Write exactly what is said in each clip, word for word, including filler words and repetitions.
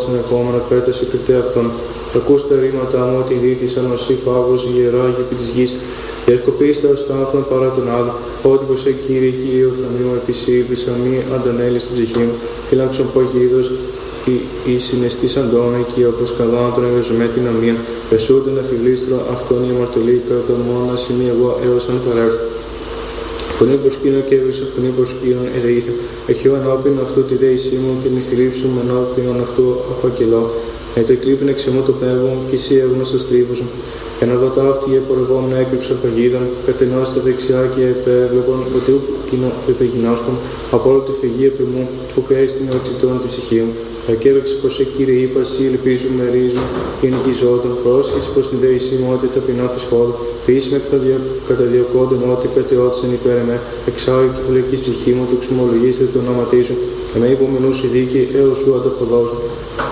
στον επόμενο πέτασε κριτέ αυτόν. Ακούς τα ρήματα μου ότι δίθησαν ως η Παύλος ιερά γη της γης. Διασκοπήστε ως τάφρον παρά τον άλλο. Ό,τι πως σε Κύριε, Κύριε, ο φανή μου επισήλπισα μη αντανέλη στην ψυχή μου. Φύλαξον παγίδος ή συναισθήσαν τον εκεί όπως καλά τον εργαζομέ την αμήν. Πεσούνται να φιλίστρο αυτόν η αμαρτωλή κατά μόνα σημεί εγώ έως αν παρέλθω. Φωνή προσκύνω και έβρισα φωνή προσκύνων ερεήθη. Εχειώ ενώπιν αυτού τη δέησή μου και μη θλίψουν ενώπιν αυτού απαγγελώ. Με το εκλείπουν εξ εμού το πνεύμα και εσύ έγνωστος τρίβους μου. Εν οδό ταύτη επορευόμουν έκρυψα παγίδων, κατενώ στα δεξιά και επέβλεπον ότι ούκ επεγινώσκον από όλη τη φυγή επί μου, που έστεινε οξυτών τη ψυχή μου. Ακέβεξε πως σε Κύριε είπα, εσύ ελπίζω με ρίζουν, είναι γυζόντων, πρόσχεση πως την δέησή μου ότι ταπεινώθης χώρο, ποιήσει με καταδιωκόντων ότι πετεώτησαν υπέρ εμέ, εξάγει και φυλακής ψυχή μου, του ξυμολογήστε το όνομα σου, εμέ υπομενούς η δίκη έως σου ανταποδώσουν.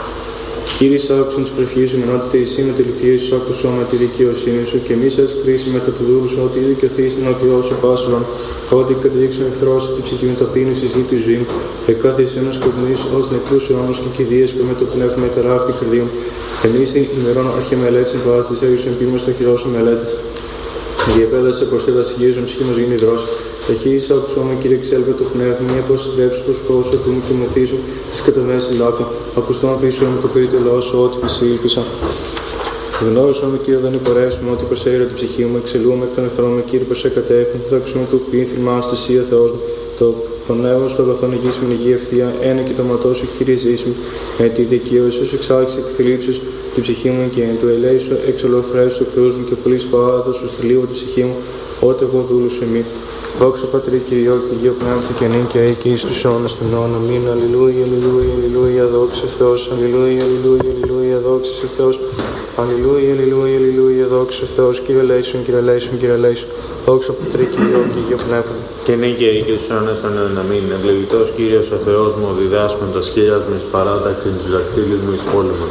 Κύριε, άκουσαν τις πρευχές σου, μενότητα εσύ με τη λυθία σου, άκουσον με τη δικαιοσύνη σου, και μη σας κρίση μετά του δούλου σου, ότι δικαιωθείς να βιώσω πάσουλον, ότι καταδείξουν εχθρός την ψυχή μου ταπείνωση εις τη ζωή μου, εκάθε εσένας κοντινής ως νεκρούς αιώνους και κηδείες που με το πνεύμα μεταράχθη κρυδίου μου, εμείς ημερών αρχεμελέτης εμβάστης, έγιος εμπίμος στο χειρό σου μελέτη. Διεπέδασε προς τη βασιλεία σου, ψυχή μας γίνει δρόση. Εχείς ακουσόμαι, Κύριε, εξέλβε το πνεύμα, μη αποστρέψει προς κόσμο του μου και μεθύσου τις καταβέσεις λάκου. Ακουστόν πίσω με το πείτε λαό σου, ό,τι πισήλπισα. Γνώρισα με, Κύριε, δεν υπορέσουμε, ότι προσέγγιρα την ψυχή μου, εξελούμε εκ των εχθρών μου, Κύριε, προς εκατέκθεν, θα ακούσουμε του πίνθυρμα, αστησία Θεός μου. Το πνεύμα στο αγαθόν υγιής με υγεία ευθεία, ένα και το ματό σου, Κύριε, ζήσιμη. Με τη δικαίωση σου εξάγει εκ θλίψης την ψυχή μου και εν του ελέη σου εξολοφρές του κρούς μου και πολύ σπάδο σου θλίβω την ψυχή μου, ότε εγώ δούλου σε μη. Δόξα Πατρί και Υιό και Αγίο Πνεύματι και νυν και αεί και εις τους αιώνας των αιώνων. Αμήν. Αλληλούια, αλληλούια, αλληλούια, δόξα σε Θεός. Αλληλούια, αλληλούια, αλληλούια, δόξα σε Θεός. Αλληλούια, αλληλούια, αλληλούια, δόξα σε Θεός. Κύριε ελέησον, Κύριε ελέησον, Κύριε ελέησον. Δόξα Πατρί και Υιό και Αγίο Πνεύματι. Και νυν και αεί και στους αιώνας των αιώνων. Αμήν. Ευλογητός Κύριος ο Θεός μου, διδάσκοντας χείρας μου εις παράταξην της δακτύλης μου εις πόλεμον.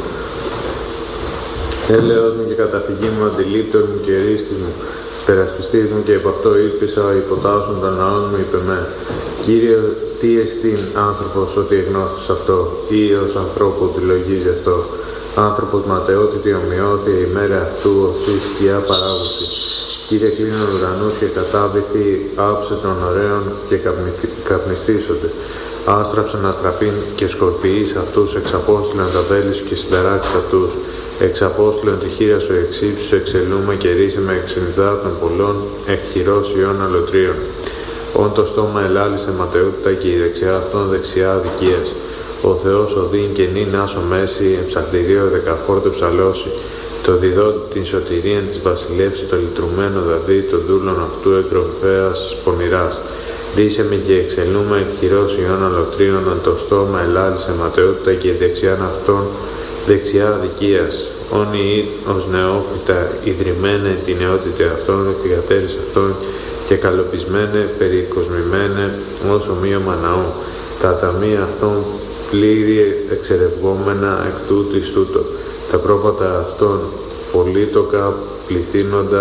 Έλεος μου και καταφυγή μου, αντιλήπτων μου και ρίστης μου. Περασπιστής μου και υπ' αυτό ήλπισα, υποτάσσον των λαών μου είπε με. Κύριε, τι εστίν άνθρωπος ότι εγνώστης αυτό, ή ως ανθρώπου τη λογίζει αυτό. Άνθρωπος ματαιότητη ομοιώθη η μέρα αυτού ως τη σκιά παράγωση. Κύριε, κλείνουν ουρανούς και κατάβηθη, άψε των ωραίων και καπνιστήσονται. Άστραψαν αστραπήν και σκορπιείς αυτούς, εξαπόστηλαν τα βέλη σου και συνταράξεις αυτούς. Εξαπόστηλον τη χείρα σου εξύψου, εξελούμε και ρίσε με εξενιδά των πολλών, εκχειρός ιών αλωτρίων. Όν το στόμα ελάλησε ματαιότητα και η δεξιά αυτών δεξιά αδικίας. Ο Θεός οδύν και νυν άσο μέση, εμψαλτηρίο δεκαφόρτο ψαλώσει. Το διδό την σωτηρίαν της βασιλεύση, το λυτρουμένο δαδί, των δούλων αυτού εκρομφέας πονηράς. Ρίσε με και εξελούμε εκχειρός ιών αλωτρίων, αν το στόμα ελάλησε ματαιότητα και η δεξιάν αυτών δεξιά αδικίας. Όνοι ως νεόφυτα ιδρυμένε την νεότητα αυτών, θυγατέρης αυτών και καλοπισμένε, περικοσμημένε ως ομοίωμα ναού. Κατά μία αυτών πλήρη εξερευγόμενα εκ τούτης τούτο. Τα πρόβατα αυτών πολύτοκα πληθύνοντα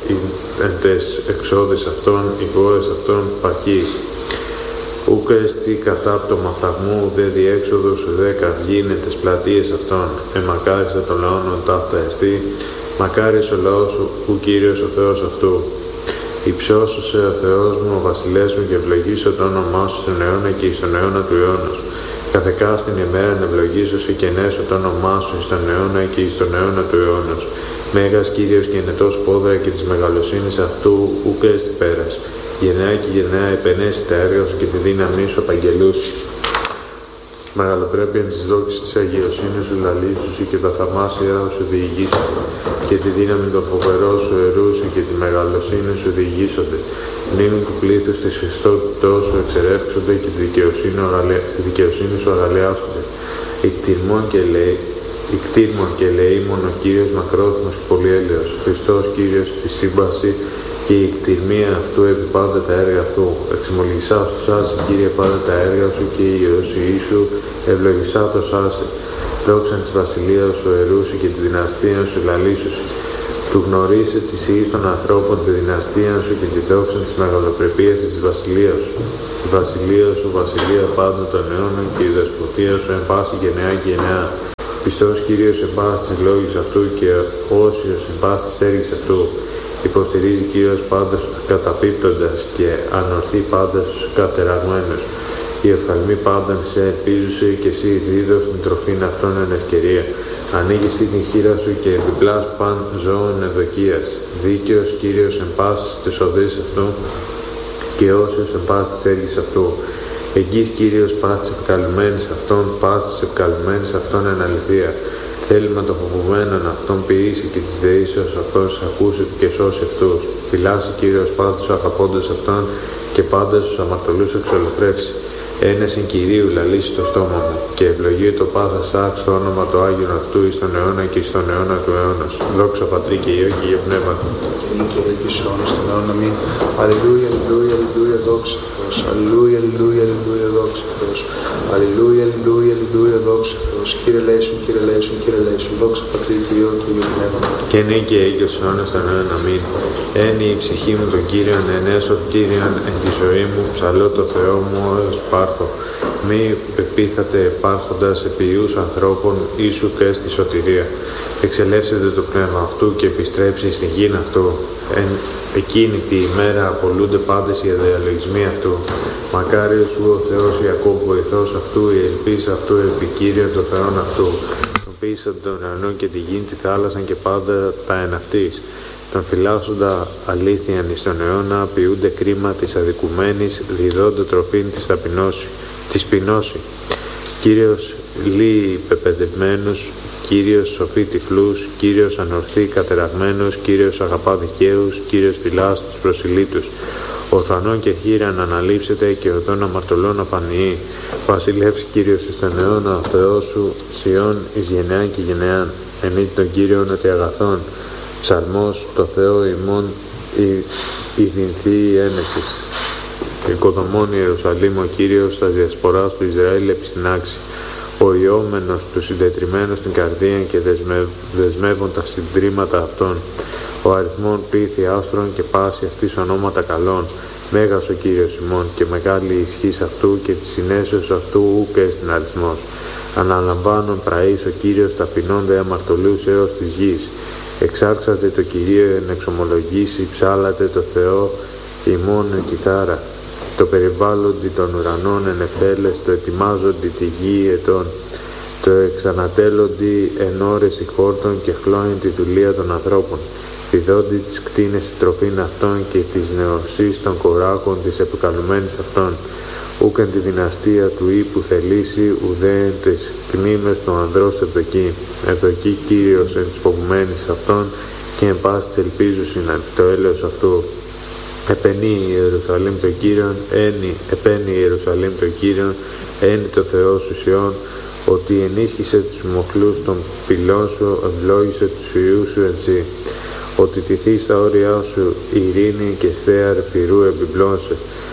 εν τες εξόδες αυτών, οι γόες αυτών παχύς. Ούκ εστι κατάπτωμα φραγμού, δε διέξοδος δε καυγήν εν τες πλατείες αυτών. Εμακάριστα των λαών ταύτα εστί, μακάρις ο λαός σου, ου Κύριος ο Θεός αυτού. Υψώσουσε ο Θεός μου, ο βασιλεύς μου, και ευλογήσω το όνομά σου στον αιώνα και στον αιώνα του αιώνος. Καθεκά στην ημέρα ευλογήσωσε και νέσω το όνομά σου στον αιώνα και στον αιώνα του αιώνος. Μέγας Κύριος και ενετός πόδρα και της μεγαλοσύνης αυτού, ουκ έστι πέρας. Γενναία και γενναία επενέσει τα έργα σου και τη δύναμή σου απαγγελούσι. Μεγαλοπρέπεια της δόξης της αγιοσύνης σου λαλήσουσι και τα θαυμάσια σου διηγήσονται. Και τη δύναμη των φοβερών σου ερούσι και τη μεγαλοσύνη σου διηγήσονται. Νύνουν του πλήθους της Χριστότητός σου εξερεύξονται και τη δικαιοσύνη, οραλε... τη δικαιοσύνη σου αγαλιάσονται. Ικτήρμον και λέει, Ικτήρμον και λέει μόνο ο Κύριος μακρόθυμος και πολυέλεος. Χριστός Κύριος στη σύμπαση και η κτηρμία αυτού επί πάντα τα έργα αυτού. Εξομολογησά του σάση, Κύριε, πάντα τα έργα σου και η ιωσή σου ευλογησά το σάση. Δόξαν της βασιλείας σου ερούσι και τη δυναστεία σου λαλήσουσι. Του γνωρίσε της ιής των ανθρώπων τη δυναστεία σου και τη δόξα της μεγαλοπρεπίας της βασιλείας σου. Η βασιλεία σου, βασιλεία πάντων των αιώνων και η δεσποτεία σου εν πάση γενεά και γενεά. Πιστός Κύριος εν πάση της λόγης αυτού και όσιος εν πάση της έργης αυτού. Υποστηρίζει Κύριος πάντας τους καταπίπτοντας και ανορθεί πάντας τους κατεραγμένους. Οι οφθαλμοί πάνταν σε ελπίζουσι και εσύ δίδω στην τροφήν αυτών εν ευκαιρία. Ανοίγει εσύ την χείρα σου και επιπλάς παν ζώων ευδοκίας. Δίκαιος Κύριος εν πάσης της οδής αυτού και όσιος εν πάσης της έργης αυτού. Εγγύς Κύριος πάσης της επικαλουμένης αυτών, πάσης της επικαλουμένης αυτών εν αληθεία. Θέλημα των φοβουμένων αυτών ποιήσει και της δεήσεως αυτών ακούσει και σώσει αυτούς. Φυλάσσει Κύριος πάντα τους αγαπώντας αυτών και πάντα στους αμαρτωλούς εξολοθρεύσει. Ένεσιν Κυρίου λαλήσει το στόμα μου και ευλογεί το πάσα σάξ το όνομα του Άγιον αυτού εις τον αιώνα και εις τον αιώνα του αιώνος. Δόξα Πατρί και Υιό και Υιό Πνεύμα. Και νίκη και αιώνας στον αιώνα μην. Αλληλούια, αλληλούια, αλληλούια, δόξα Θεός. Αλληλούια, αλληλούια, αλληλούια, δόξα Θεός. Αλληλούια, αλληλούια, αλληλούια, δόξα Θεός. Κύριε λέησον, Κύριε λέησον, Κύριε λέησον. Δόξα Πατρί και Υιό και Υιό Πνεύμα. Και νίκη και αιώνας στον αιώνα μην. Ένι η ψυχή μου τον Κύριον, ενέσω Κύριον εν τη ζωή μου, ψαλώ το Θεό μου έως πάρχο. Μη πεπίσταται υπάρχοντας επί ιούς ανθρώπων ίσου και στη σωτηρία. Εξελεύσετε το πνεύμα αυτού και επιστρέψει στην γήν αυτού. Εν εκείνη τη ημέρα απολούνται πάντες οι διαλογισμοί αυτού. Μακάριος σου ο Θεός Ιακώβ βοηθός αυτού, η ελπίς αυτού επικύριον των Θεών αυτού. Τον πείσαν τον ουρανό και τη γήν, τη θάλασσαν και πάντα τα εν αυτής. Τον φυλάσσοντα αλήθειαν εις τον αιώνα, ποιούνται κρίμα της αδικουμένης, διδόντο τροφήν της ταπεινώση, της πεινώση. Κύριος λύει πεπαιδευμένους, Κύριος σοφεί τυφλούς, Κύριος ανορθεί κατεραγμένους, Κύριος αγαπά δικαίους, Κύριος φυλάσσει τους προσιλήτους. Ορφανών και χείραν αναλείψετε και οδόν αμαρτωλών απανιεί. Βασιλεύς Κύριος εις τον αιώνα, ο Θεός σου, Σιών εις γενεάν και γενεάν, ενίτη τον Κύριον ότι αγαθών. Ψαλμός το Θεό ημών η, η δυνθή ένεσης. Οικοδομών Ιερουσαλήμ ο Κύριος στα διασποράς του Ισραήλ εψινάξει. Ο ιόμενος του συντετριμένους στην καρδία και δεσμευ, δεσμεύουν τα συντρίμματα αυτών. Ο αριθμών πλήθη άστρων και πάση αυτής ονόματα καλών. Μέγας ο Κύριος ημών και μεγάλη η ισχύς αυτού και της συνέσεως αυτού ουκ έστιν αριθμός. Αναλαμβάνων πραείς ο Κύριος ταπεινών δε αμαρτωλούς έως της γης. Εξάξατε το Κυρίο εν εξομολογήσει, ψάλατε το Θεό ημών εν κιθάρα. Το περιβάλλοντι των ουρανών εν εφέλες, το ετοιμάζοντι τη γη ετών. Το εξανατέλλοντι εν ώρες ηχόρτων και χλώνει τη δουλεία των ανθρώπων. Διδόντι τις κτίνες τη τροφήν αυτών και της νεοσής των κοράκων της επικαλουμένης αυτών. Ούκ εν τη δυναστεία του ύπου θελήσει, ουδέ εν τις κνήμες του ανδρός ευδοκεί. Ευδοκεί Κύριος εν της φοβουμένης αυτών και εν πάση της ελπίζουσιν επί το έλεος αυτού. Επενεί η Ιερουσαλήμ το Κύριον, ένι, επένει η Ιερουσαλήμ το Κύριον, ένι το Θεό σου Σιών, ότι ενίσχυσε τους μοχλούς των πυλών σου, ευλόγησε τους ιούς σου εν σύ. Ότι τηθεί στα όρια σου ειρήνη και στέαρ πυρού επιπλώνσε.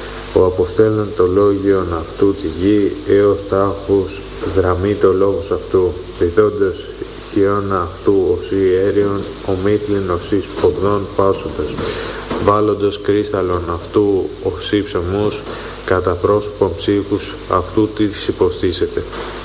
Ο αποστέλλον το λόγιον αυτού τη γη, έως τάχους δραμεί το λόγος αυτού, διδόντος χιώνα αυτού ως ιέριον, ομίτλην ως εις ποδών πάσοντος, βάλλοντος κρίσταλον αυτού ως ύψωμους, κατά πρόσωπον ψύχους αυτού της υποστήσεται.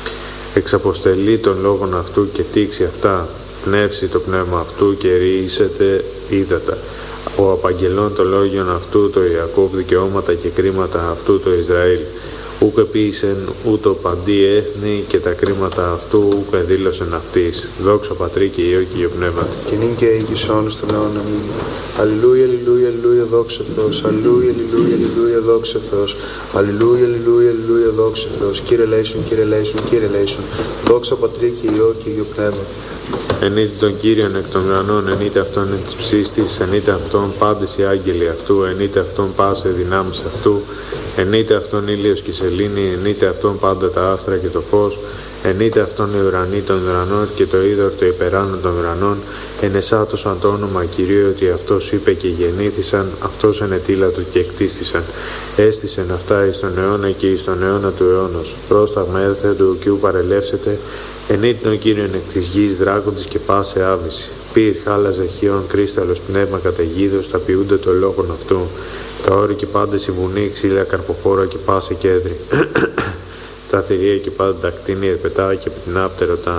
Εξαποστελεί των λόγων αυτού και τήξει αυτά, πνεύσει το πνεύμα αυτού και ρίσεται ύδατα. Ο απαγγελών το λόγιον αυτού το Ιακώβ δικαιώματα και κρίματα αυτού το Ισραήλ. Ούκ επίησεν ούτω παντί έθνη και τα κρίματα αυτού ούκ εδήλωσεν αυτής. Δόξα Πατρί και Υιό και Υιό Πνεύμα. Και νυν και εις αιώνας στον αιώνα μην. Αλληλούια, αλληλούια, αλληλούια, δόξα Θεός. Αλληλούια, αλληλούια, αλληλούια, δόξα Θεός. Αλληλούια, αλληλούια, αλληλούια, δόξα Θεός. Κύριε λέησον, Κύριε λέησον, Κύριε λέησον. Δόξα Πατρί και Υιό και Υιό Πνεύμα. Ενείτε τον Κύριον εκ των ουρανών, ενείτε αυτόν εν της ψήστης, ενείτε αυτόν πάντες οι άγγελοι αυτού, ενείτε αυτόν πάσε δυνάμεις αυτού, ενείτε αυτόν ήλιος και σελήνη, ενείτε αυτόν πάντα τα άστρα και το φως, ενείτε αυτόν οι ουρανοί των ουρανών και το είδωρ το υπεράνω των ουρανών, ενεσάτωσαν το όνομα Κυρίου ότι αυτός είπε και γεννήθησαν, αυτός ενετήλατο και εκτίστησαν. Έστησεν αυτά εις τον αιώνα και εις τον αιώνα του αιώνος. Πρόσταγμα έθετο ουκιού παρελεύσετε, ενίτην ο Κύριον εκ της γης δράκοντης και πάσε άβηση. Πυρ χάλα ζεχείων κρίσταλος πνεύμα καταιγίδος, τα ποιούνται το λόγον αυτού. Τα όρη και πάντες η βουνή, ξύλια καρποφόρα και πάσε κέδρη. Τα θηρία και πάντα τα κτίνη ερπετά και πτηνά πτερωτά.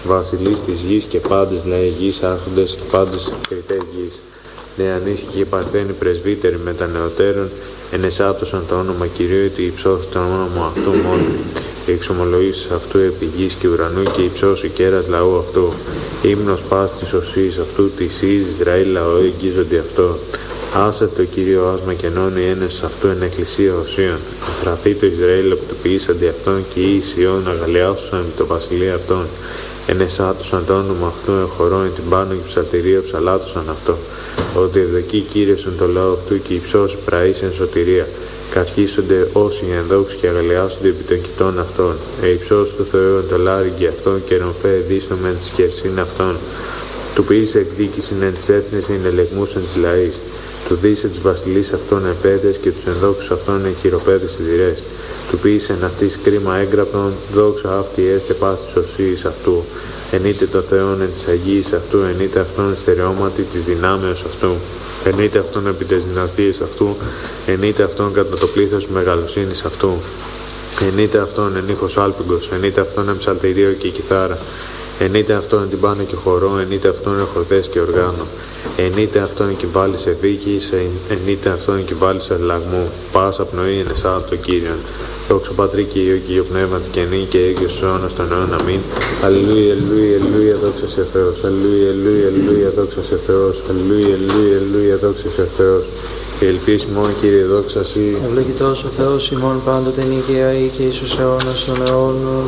βασιλείς της γης και πάντες νέοι γης, άρχοντες και πάντες κριτές γης. Νεανείς και παρθένοι πρεσβύτεροι με τα νεωτέρων, ενεσάτωσαν το όνομα Κυρίου, ότι υψώθη το όνομα αυτού μόνο. Και εξομολογήσεις αυτού επί γης και ουρανού, και υψώσου κέρας λαού αυτού. Ύμνος πας της οσίης αυτού, της εις Ισραήλ λαό εγγίζονται αυτό. Άσε το Κύριο άσμα και νόνοι ένες αυτού εν εκκλησία οσίων. Εγγραφεί το Ισραήλ από το ποιήσαντι αυτόν, και οι Ισιών αγαλιάσουσαν το βασιλεία αυτών. Ενεσάτωσαν το όνομα αυτού, εχωρών την πάνω και ψαλτηρία ψαλάτωσαν αυτό. Ότι ευδοκεί Κύριεσον το λαό αυτού, και υψώσει πραείς εν σωτηρία. Καυχήσονται όσοι ενδόξοι και αγαλιάσονται επί των κοιτών αυτών. Ε υψώσει το Θεό εν το λάρυγγι αυτών, και ρομφέ δίστο μεν τη χερσίν αυτών. Του ποιήσε εκδίκησιν εν τις έθνες εν ελεγμούσαν της λαής. Του δίσε τους βασιλείς αυτών επέδες, και τους ενδόξους αυτών εν χειροπέδες ιδηρές. Του ποιήσε εν αυτής κρίμα έγγραπτον, δόξα αυτή έστε πας της οσίης αυτού. Ενείτε το Θεόν εν της Αγίης αυτού, ενείτε αυτόν στερεώματι της δυνάμεως αυτού. Ενείτε αυτόν επί τις δυναστείες αυτού, ενείτε αυτόν κατά το πλήθος μεγαλοσύνης αυτού. Ενείτε αυτόν εν ήχος άλπιγκος, ενείτε αυτόν εν ψαλτηρίο και κιθάρα. Ενείτε αυτόν την πάνω και χορό, ενείτε αυτόν εν χορδές και οργάνο. Ενείτε αυτόν κυβάλλει σε δίκη, ενείτε αυτόν κυβάλλει σε λαγμού. Πάσα πνοή εν εσά το Κύριον. Δόξα Πατρί και Υιό και Υιό Πνεύματι και νύν και έγκυος αιώνας των αιών. Αμήν. Αλληλούια, αλληλούια, αλληλούια, δόξα σε Θεός. Αλληλούια, αλληλούια, αλληλούια, δόξα σε Θεός. Αλληλούια, αλληλούια, αλληλούια, δόξα σε Θεός. Και ελπίς ημών, Κύριε, δόξα Συ. Ευλογητός ο Θεός ημών πάντοτε νίκαια ή και Ιησούς αιώνας των αιώνων.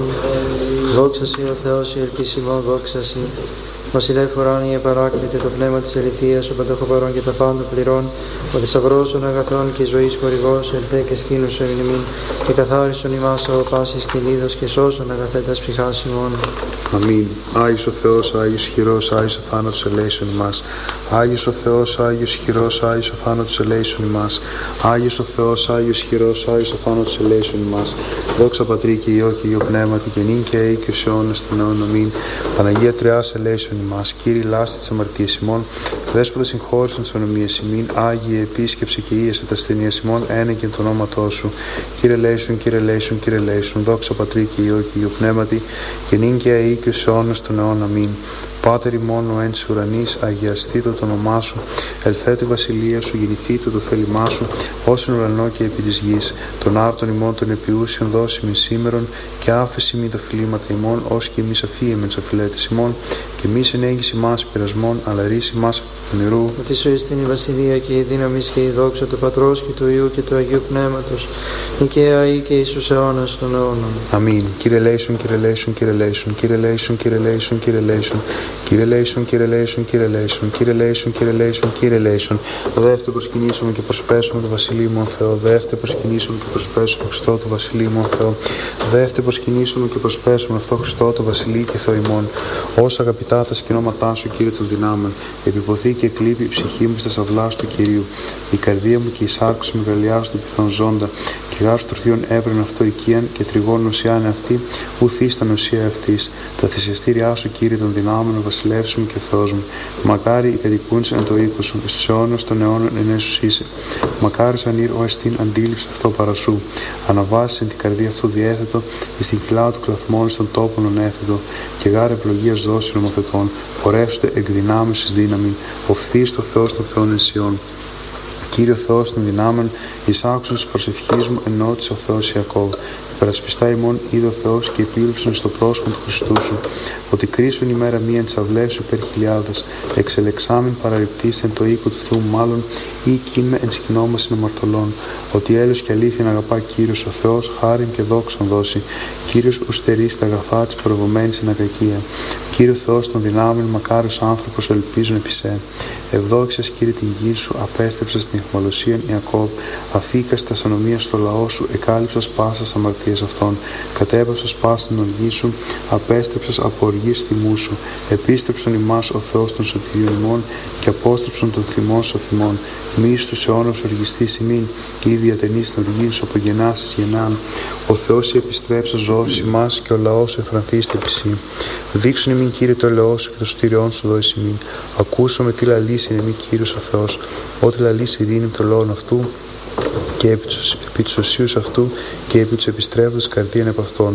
Δόξα Συ ο Θεός, η ελπίς ημών, δόξα Συ. Βασιλεύ ουράνιε παράκλητε το πνεύμα της αληθείας, ο πανταχοπαρών και τα πάντα πληρών, ο θησαυρός των αγαθών και ζωής χορηγός, ελπέ και σκήνουσον εν ημίν, και καθάρισον ημάς από πάσης κυλίδος και σώσον αγαθέτας ψυχάς ημών. Αμήν. Άγιος ο Θεός, Άγιος χειρός, Άγιος ο θάνατος ελέησον ημάς. Άγιος ο Θεός, Άγιος χειρός, Άγιος ο θάνατος ελέησον ημάς. Άγιος ο Θεός, Άγιος χειρός, Άγιος ο θάνατος ελέησον ημάς. Δόξα Πατρί και Υιό και Υιό Πνεύματι και νύν και αεί και ως αιώνας των αιώνων. Αμήν. Παναγία Τριάς ελέησον ημάς. Κύριε λάστη της αμαρτίας ημών, Δέσποτα συγχώρησον τις ονομίες ημίν. Άγιε επίσκεψε και ίεσε τα ασθενείας ημών, ένεκεν το ονόματό σου. Κύριε λέησον, Κύριε λέησον, Κύριε λέησον. Δόξα Πατρί και Υιό και Υιό Πνεύματι και νύν και αεί και ως αιώνας των αιώνων. Αμήν. Πάτερ ημών ο εν της ουρανής, αγιαστήτω το όνομά σου, ελθέτω η βασιλεία σου, γεννηθήτω το θέλημά σου, ως εν ουρανό και επί της γης. Τον άρτον ημών των επιούσιων δώσει μη σήμερον, και άφεση μη τα φιλήματα ημών, ως και εμείς αφίεμεν τις αφιλέτες ημών, και μη ενέγγιση μας πειρασμών, αλλά ρίση μας από του νερού. Ότι σου εστίν η βασιλεία και η δύναμη και η δόξα του Πατρός και του Υιού και του Αγίου Πνεύματος, νικαία ή και εις τους αιώνας των αιώνων. Αμήν. Κύριε λέησον, Κύριε λέησον, Κύριε λέησον, Κύριε λέησον, Κύριε λέησον, Κύριε λέησον, Κύριε λέησον, Κύριε λέησον, Κύριε λέησον, Κύριε λέησον, Κύριε λέησον, Κύριε λέησον. Δεύτε προσκυνήσουμε και προσπέσουμε το βασιλείο μου Θεό. Δεύτε προσκυνήσουμε και προσπέσουμε Χριστό το βασιλείο μου Θεό. Δεύτε προσκυνήσουμε και προσπέσουμε αυτό Χριστό το βασιλείο και Θεό ημών. Όσα αγαπητά τα σκηνώματά σου, Κύριε των δυνάμεων, επιποθεί και εκλείπει η ψυχή μου στα αυλά του Κυρίου. Η καρδία μου και η σάκουση μεγαλειάς του πιθανόν ζώντα, και γάρ του ορθίων έβρεν αυτό οικίαν, και τριγών ουσιάνε αυτή, ουθ ήσταν ουσία αυτή. Τα θυσιαστήριά σου, Κύριε των δυνάμεων, ο βασιλεύς μου και Θεός μου. Μακάρι οι κατοικούντες εν το οίκο σου, στους αιώνας των αιώνων εν έσους είσαι. Μακάρι σαν ήρ ο εστίν αντίληψη αυτό παρασού. Αναβάσεις εν την καρδία αυτού διέθετο, εις την κοιλά του κλαθμών στον τόπον ονέθετο, και γάρ ευλογίας δώσει νομοθετών. Πορεύστε εκ δυνάμεις εις δύναμη, οφθείς το Θεός των Θεών ενσιών. Κύριο Θεός των δυνάμεων, εις άκουσος της προσευχής μου ενώτησε ο Θεός Ιακώβ. Υπερασπιστά ημών είδε ο Θεός και επίληψαν στο πρόσωπο του Χριστού σου. Ότι κρίσουν ημέρα μία εν τις αυλές σου υπέρ χιλιάδες, εξελεξάμεν παραρριπτήστε εν το οίκο του Θεού μάλλον, ή κείμε εν σκηνόμασιν αμαρτωλών. Ότι έλεος και αλήθεια αγαπά Κύριος ο Θεός, χάριν και δόξαν δώσει. Κύριος ουστερείς τα αγαθά της προβωμένης εν ακακία. Κύριο Θεός των δυνάμεων, μακάριος άνθρωπος ελπίζουν επί σε. Ευδόξας Κύριε την γη σου, απέστρεψας την αιχμαλωσίαν Ιακώβ, αφήκας τα ανομία στο λαό σου, εκάλυψας πάσας αμαρτίας αυτών, κατέβασας πάσας την οργή σου, απέστρεψας από οργής θυμού σου, επίστρεψον ημάς ο Θεός των σωτηρίων ημών, και απόστρεψον τον θυμό σου αφημών. Μη στους αιώνας οργιστής ημίν, ή διατενείς την οργή σου από γεννάσης γεννάν. Ο Θεός επιστρέψα ζώος ημάς, και ο λαός σου εφρανθήστε επί σύ. Δείξουν ημίν, Κύριε, το ελαιό σου και το σωτήριόν σου δώσει ημίν. Ακούσαμε τι λαλήσει ημίν, Κύριος ο Θεός, ό,τι λαλήσει ειρήνη το λόγον αυτού, και επί τους οσίους αυτού, και επί τους επιστρέφοντες καρδίαν επ' αυτών.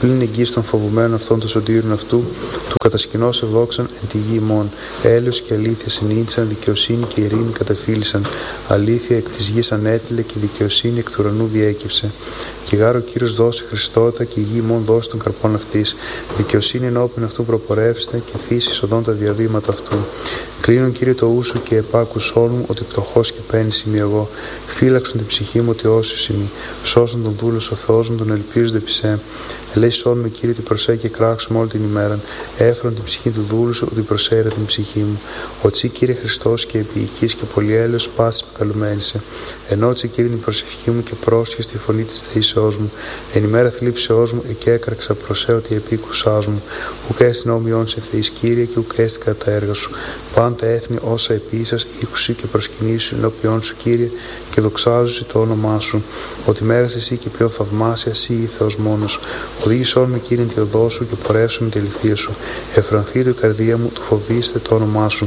πλην εγγύς των φοβουμένων αυτών των σωτήρων αυτού, του κατασκηνώς ευδόξαν εν τη γη ημών. Έλεος και αλήθεια συνείδησαν, δικαιοσύνη και ειρήνη κατεφύλησαν. Αλήθεια εκ της γης ανέτειλε και δικαιοσύνη εκ του ουρανού διέκυψε. Και γάρο Κύριος δώσει Χριστότητα και η γη ημών δώσει των καρπών αυτής. Δικαιοσύνη ενώπιον αυτού προπορεύστε και φύσης οδόν τα διαβήματα αυτού. Κλείνουν Κύριε το ου σου και επάκου σόλ μου ότι πτωχός και πένης είμαι εγώ. Φύλαξον την ψυχή μου ότι όσιος είμαι. Σώσον τον δούλο ο Θεός μου τον ελπίζονται πισέ. Ελέησόν με Κύριε την προσέ και κράξουμε όλη την ημέρα. Έφερον την ψυχή του δούλου σου ότι προσέρα την ψυχή μου. Οτσί Κύριε Χριστός και επίοικης και πολυέλεος πάσης καλουμένησε. Ενώτησε Κύριε την προσευχή μου και πρόσχε στη φωνή της θεήσεώς μου. Εν ημέρα θλίψεώς μου εκέκραξα προσέ ότι επίκουσάς μου. Ουκ έστιν όμοιον σε θεής Κύριε και ουκ έστιν κατά τα έργα σου. Πάντα έθνη όσα επίσης ήκουσι και προσκυνήσου ενώπιόν σου Κύριε και δοξάζουσι το όνομά σου. Ότι μέγας εσύ και πιο θαυμάσια εσύ ή Θεός μόνος. Οδήγησόν με Κύριε τη οδό σου και πορεύσου με τη λυθία σου. Εφρανθείτε η καρδία μου, του φοβήστε το όνομά σου.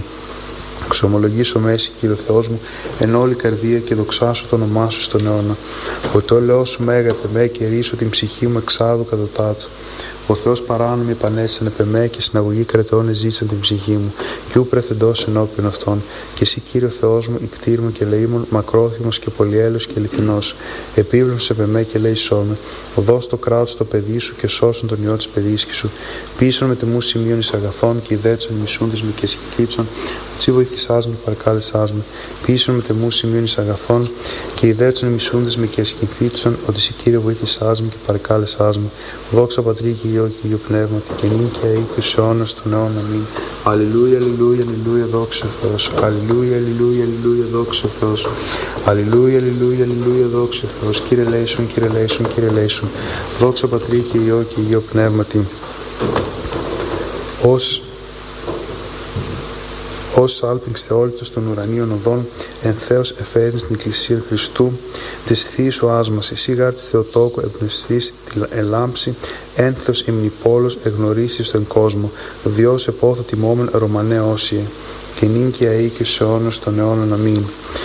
Ξομολογήσω μέση, Κύριε Θεός μου, εν όλη καρδία και δοξάσω το όνομά σου στον αιώνα. Ότι το λέω σου μέγα επεμέ και ρίσω την ψυχή μου εξάδου κατωτάτου. Ο Θεός παράνομοι επανέσανε επεμέ και συναγωγή κρετών εζήσαν την ψυχή μου. Και ου πρεθεντός ενώπιον αυτών. Και εσύ, Κύριε Θεός μου, ικτήρ μου και λαίμων, μακρόθυμος και πολυέλεος και αληθινός. Επίβλεψε επεμέ και λέησόν με. Οδός το κράτος στο παιδί σου και σώσον τον ιό της παιδίσκη σου. Πίσον με τιμού σημείων εις αγαθών και ιδέτσον μισούντες με και συγκλίψον. Τσι βοηθησάς με, παρακάλεσάς με. Πίσον με τιμού σημείων εις αγαθών και ιδέτσον μισούντες με και συγκλίψον. Ότι εσύ, Κύριε, βοήθησάς με και παρακάλεσάς με. Δόξα Πατρί και Υιό και Υιό Πνεύματι και νυν και αεί και σε αιώνας των αιώνων. Αμήν. Αλληλούια, αλληλούια, αλληλούια, δόξα Θεός. Αλληλούια, αλληλούια, αλληλούια, δόξα Θεός. Αλληλούια, αλληλούια, αλληλούια, δόξα Θεός. Κύριε λέησον, Κύριε λέησον, Κύριε λέησον. Δόξα Πατρί και Υιό και Υιό Πνεύματι. Ως ως άλπινγκς θεόλητος των ουρανίων οδών, εν Θεός εφέθην στην Εκκλησία Χριστού, της θείας σου άσμας, εσύ γάρ της Θεοτόκου εμπνευστής, τη ελάμψη, ένθος ημνηπόλος εγνωρίσεις στον κόσμο, διός επόθα τιμόμεν Ρωμανέ όσιε, και νυν και αεί και σε αιώνας των αιώνων. Αμήν.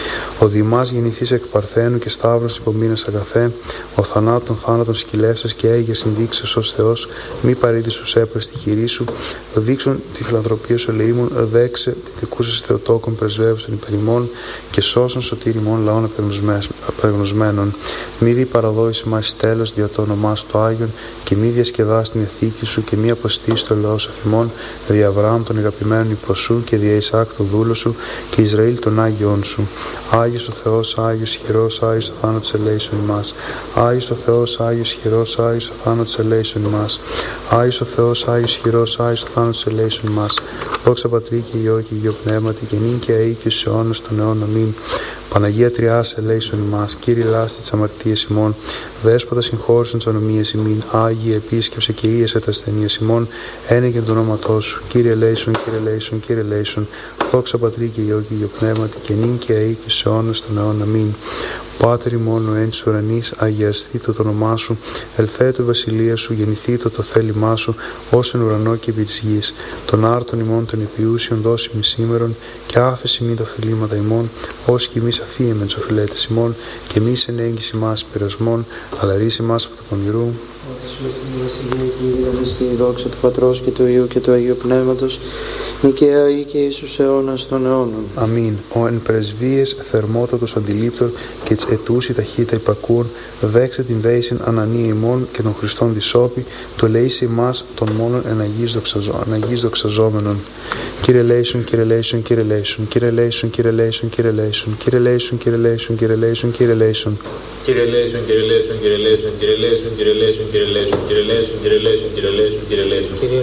Ο Δημάς γεννηθείς εκ Παρθένου και Σταύρος υπομείνας αγαθέ, ο θανάτων θάνατον σκυλεύσας και έγε συνδείξας ως Θεός, μη παρήντης ως έπρες στη χειρή σου, δείξουν τη φιλανθρωπία σου ελεήμων, δέξε τη δικούσας Θεοτόκων πρεσβεύουσαν υπερημών και σώσον σωτήριμων λαών απεγνωσμένων. Μη δι παραδόησε μας τέλος δια το όνομά σου το Άγιον και μη διασκεδάς την ηθίκη σου και μη αποστείς το λαό αφημών δια Αβραάμ των αγαπημένων υποσού και δια Ισάκ το δούλο σου και Ισραήλ των Άγιον σου. Άγιος ο Θεός, Άγιος χειρός, Άγιος ο θάνατος ελέησον ημάς. Άγιος ο Θεός, Άγιος χειρός, Άγιος ο θάνατος ελέησον ημάς. Άγιος ο Θεός, Άγιος χειρός, Άγιος ο θάνατος ελέησον ημάς. Δόξα Πατρί και Υιό και Υιό Πνεύματι και νυν και αεί και σε αιώνας των αιώνων. Αμήν. Παναγία Τριάς ελέησον ημάς. Κύριε λάστη της αμαρτίας ημών. Δέσποτα συγχώρησον τις ανομίες ημών. Άγιε επίσκεψε και ίεσε τα ασθενείας ημών. Ένεγεν το όνόματό σου. Κύριε ελέησον, Κύριε ελέησον, Κύριε ελέησον. Δόξα Πατρί και Υιό και Υιό Πνεύματι και νυν και αεί και σε αιώνας των αιώνων. Αμήν. Πάτερ ημών ο εν της ουρανής, αγιαστήτω το όνομά σου, ελθέτω η βασιλεία σου, γεννηθήτω το θέλημά σου, ως εν ουρανό και επί της γης. Των άρτων ημών των επιούσιων δώσει μη σήμερον, και άφεση μη τα οφειλήματα ημών, ως και εμείς αφίεμεν τους οφειλέτες ημών, και μη σε έγκυση μας πειρασμών, αλλά ρίση μας από το πονηρού. Ότι σου στην βασιλεία και η δύναμη και η δόξα του Πατρός και του Υιού και του Αγίου Πνεύματος, νικαία ή και Ιησούς αιώνας των αιώνων. Αμήν. Ο εν πρεσβείες θερμότατος αντιλήπτων και της ετούσι ταχύτητα υπακούν, δέξε την δέησιν ανανία ημών και των Χριστών δισόπη, το λέησε ημάς των μόνων εν αγίς, δοξαζό, εν αγίς δοξαζόμενων. Κύριε λέησον, Κύριε λέησον, Κύριε λέησον, Κύριε λέησον, Κύριε λέησον, Κύριε λέησον, Κύριε λέησον, Κύριε λέησον, Κύριε λέησον, Κύριε λέησον. Κύριε λέησον, Κύριε λέησον, Κύριε λέησον, Κύριε λέησον, Κύριε λέησον, Κύριε λέησον, Κύριε λέησον, Κύριε λέησον, Κύριε λέησον, Κύριε λέησον.